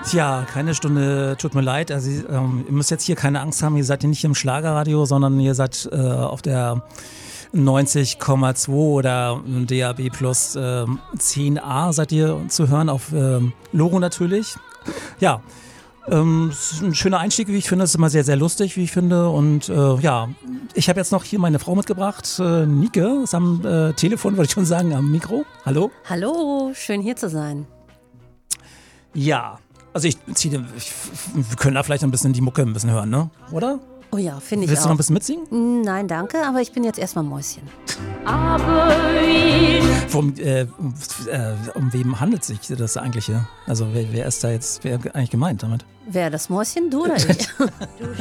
Tja, keine Stunde, tut mir leid. Also, ihr müsst jetzt hier keine Angst haben, ihr seid hier nicht im Schlagerradio, sondern ihr seid auf der 90,2 oder DAB plus 10a seid ihr zu hören, auf Logo natürlich. Ja, es ist ein schöner Einstieg, wie ich finde. Es ist immer sehr, sehr lustig, wie ich finde. Und ja, ich habe jetzt noch hier meine Frau mitgebracht. Nike ist am Telefon, würde ich schon sagen, am Mikro. Hallo? Hallo, schön hier zu sein. Ja, also wir können da vielleicht ein bisschen die Mucke ein bisschen hören, ne? Oder? Oh ja, finde ich Willst auch. du noch ein bisschen mitsingen? Nein, danke, aber ich bin jetzt erstmal Mäuschen. Um wem handelt sich das eigentlich hier? Also wer ist da jetzt, wer eigentlich gemeint damit? Wer, das Mäuschen, du oder ich?